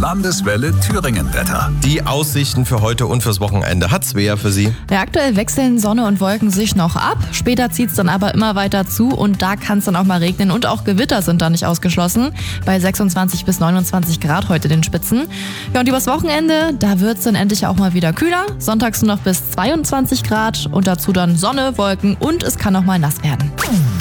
Landeswelle Thüringen Wetter. Die Aussichten für heute und fürs Wochenende hat Svea für Sie. Ja, aktuell wechseln Sonne und Wolken sich noch ab. Später zieht es dann aber immer weiter zu und da kann es dann auch mal regnen und auch Gewitter sind da nicht ausgeschlossen. Bei 26 bis 29 Grad heute den Spitzen. Ja, und übers Wochenende, da wird es dann endlich auch mal wieder kühler. Sonntags nur noch bis 22 Grad und dazu dann Sonne, Wolken und es kann auch mal nass werden.